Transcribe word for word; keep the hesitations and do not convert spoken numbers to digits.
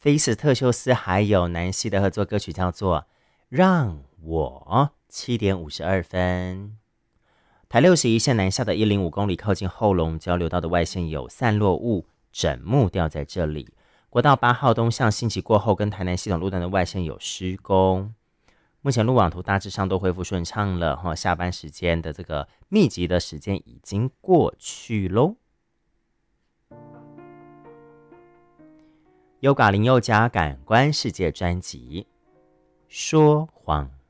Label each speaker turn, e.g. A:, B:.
A: 菲斯特修斯还有南希的合作歌曲叫做《让我》，七点五十二分。台六十一线南下的一零五公里，靠近后龙交流道的外线有散落物枕木掉在这里。国道八号东向兴起过后，跟台南系统路段的外线有施工。目前路网图大致上都恢复顺畅了哈，下班时间的这个密集的时间已经过去喽。优嘎林宥嘉感官世界专辑，说谎。